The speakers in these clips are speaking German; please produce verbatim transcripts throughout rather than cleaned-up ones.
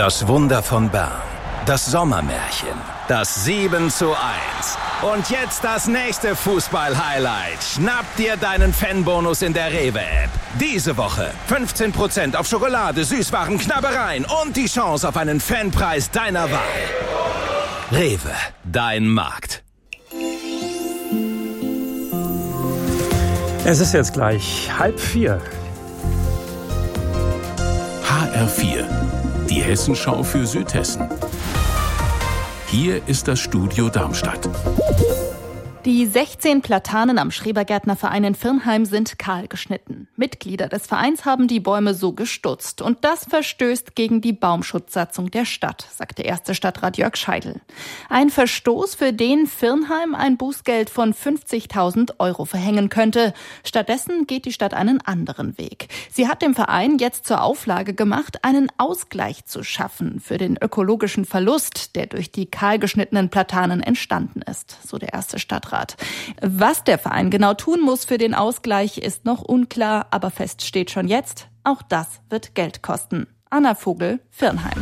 Das Wunder von Bern. Das Sommermärchen. Das sieben zu eins. Und jetzt das nächste Fußball-Highlight. Schnapp dir deinen Fanbonus in der Rewe-App. Diese Woche fünfzehn Prozent auf Schokolade, Süßwaren, Knabbereien und die Chance auf einen Fanpreis deiner Wahl. Rewe, dein Markt. Es ist jetzt gleich halb vier. H R vier, die Hessenschau für Südhessen. Hier ist das Studio Darmstadt. Die sechzehn Platanen am Schrebergärtnerverein in Virnheim sind kahl geschnitten. Mitglieder des Vereins haben die Bäume so gestutzt. Und das verstößt gegen die Baumschutzsatzung der Stadt, sagte erster Stadtrat Jörg Scheidl. Ein Verstoß, für den Virnheim ein Bußgeld von fünfzigtausend Euro verhängen könnte. Stattdessen geht die Stadt einen anderen Weg. Sie hat dem Verein jetzt zur Auflage gemacht, einen Ausgleich zu schaffen für den ökologischen Verlust, der durch die kahl geschnittenen Platanen entstanden ist, so der erste Stadtrat. Was der Verein genau tun muss für den Ausgleich, ist noch unklar, aber fest steht schon jetzt, auch das wird Geld kosten. Anna Vogel, Virnheim.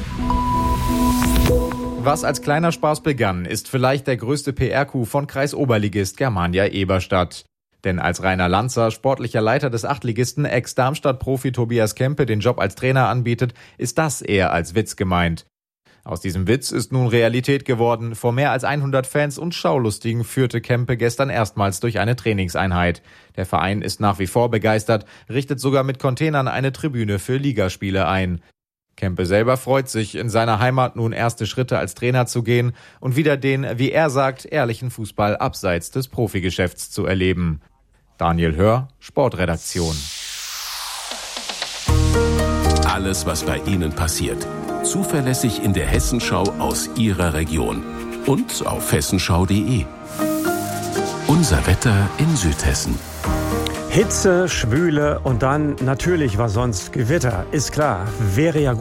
Was als kleiner Spaß begann, ist vielleicht der größte P R-Coup von Kreisoberligist Germania Eberstadt. Denn als Rainer Lanzer, sportlicher Leiter des Achtligisten, Ex-Darmstadt-Profi Tobias Kempe den Job als Trainer anbietet, ist das eher als Witz gemeint. Aus diesem Witz ist nun Realität geworden. Vor mehr als hundert Fans und Schaulustigen führte Kempe gestern erstmals durch eine Trainingseinheit. Der Verein ist nach wie vor begeistert, richtet sogar mit Containern eine Tribüne für Ligaspiele ein. Kempe selber freut sich, in seiner Heimat nun erste Schritte als Trainer zu gehen und wieder den, wie er sagt, ehrlichen Fußball abseits des Profigeschäfts zu erleben. Daniel Hör, Sportredaktion. Alles, was bei Ihnen passiert. Zuverlässig in der Hessenschau aus Ihrer Region. Und auf hessenschau punkt de. Unser Wetter in Südhessen. Hitze, Schwüle und dann natürlich was sonst Gewitter. Ist klar, wäre ja gut.